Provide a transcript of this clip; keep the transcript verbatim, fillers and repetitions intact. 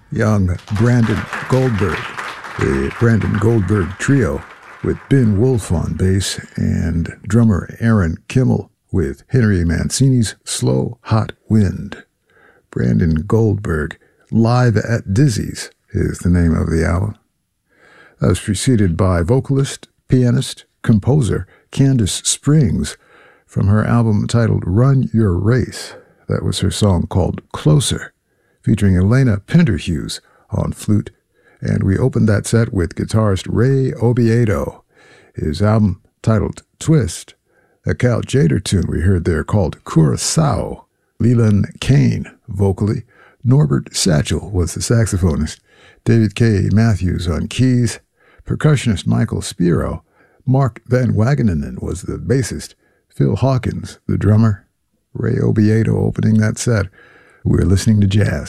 young Brandon Goldberg, the Brandon Goldberg Trio, with Ben Wolf on bass and drummer Aaron Kimmel with Henry Mancini's Slow Hot Wind. Brandon Goldberg, Live at Dizzy's is the name of the album. That was preceded by vocalist, pianist, composer Candace Springs from her album titled Run Your Race. That was her song called Closer, featuring Elena Penderhughes on flute. And we opened that set with guitarist Ray Obiedo, his album titled Twist. A Cal Tjader tune we heard there called Curacao. Leland Kane, vocally. Norbert Satchel was the saxophonist. David K. Matthews on keys. Percussionist Michael Spiro. Mark Van Wageningen was the bassist. Phil Hawkins, the drummer. Ray Obiedo opening that set. We're listening to jazz.